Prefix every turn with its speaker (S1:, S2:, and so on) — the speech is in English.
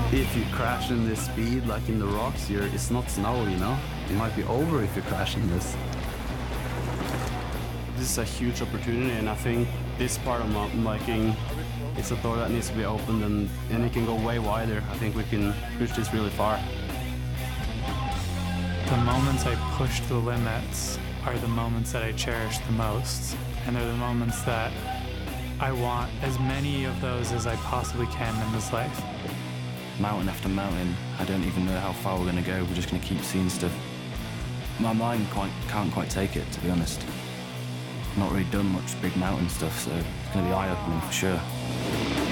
S1: If you crash in this speed, like in the rocks, it's not snow, you know? It might be over if you crash in this. This is a huge opportunity, and I think this part of mountain biking is a door that needs to be opened, and it can go way wider. I think we can push this really far.
S2: The moments I push the limits are the moments that I cherish the most, and they're the moments that I want as many of those as I possibly can in this life.
S3: Mountain after mountain, I don't even know how far we're going to go. We're just going to keep seeing stuff. My mind can't quite take it, to be honest. Not really done much big mountain stuff, so it's going to be eye-opening for sure.